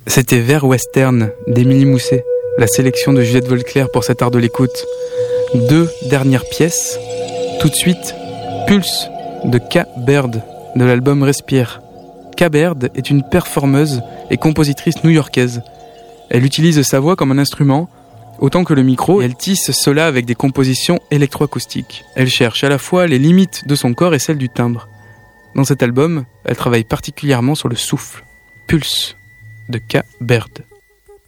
C'était Vers Western d'Émilie Mousset, la sélection de Juliette Volclair pour cet art de l'écoute. 2 dernières pièces. Tout de suite, Pulse de Ka Baird de l'album Respire. Ka Baird est une performeuse et compositrice new-yorkaise. Elle utilise sa voix comme un instrument, autant que le micro, et elle tisse cela avec des compositions électroacoustiques. Elle cherche à la fois les limites de son corps et celles du timbre. Dans cet album, elle travaille particulièrement sur le souffle. Pulse de Ka Baird.